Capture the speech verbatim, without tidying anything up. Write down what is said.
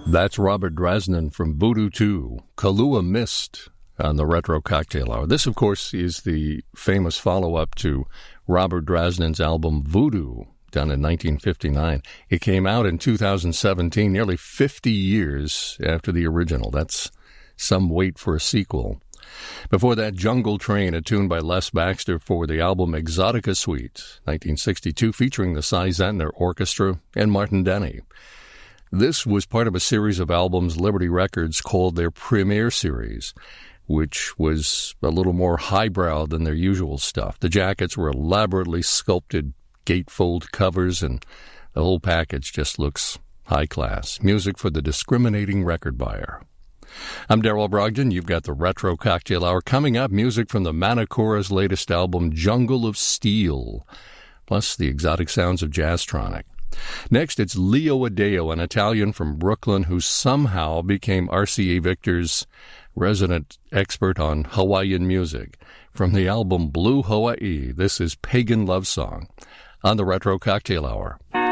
That's Robert Drasnin from Voodoo two, Kahlua Mist, on the Retro Cocktail Hour. This, of course, is the famous follow-up to Robert Drasnin's album Voodoo, done in nineteen fifty-nine. It came out in two thousand seventeen, nearly fifty years after the original. That's some wait for a sequel. Before that, Jungle Train, a tune by Les Baxter for the album Exotica Suite, nineteen sixty-two, featuring the Cy Zentner Orchestra and Martin Denny. This was part of a series of albums Liberty Records called their Premiere Series, which was a little more highbrow than their usual stuff. The jackets were elaborately sculpted gatefold covers, and the whole package just looks high class. Music for the discriminating record buyer. I'm Darrell Brogdon. You've got the Retro Cocktail Hour. Coming up, music from the Manicora's latest album, Jungle of Steel, plus the exotic sounds of Jazztronic. Next, it's Leo Adeo, an Italian from Brooklyn who somehow became R C A Victor's resident expert on Hawaiian music. From the album Blue Hawaii, this is Pagan Love Song on the Retro Cocktail Hour.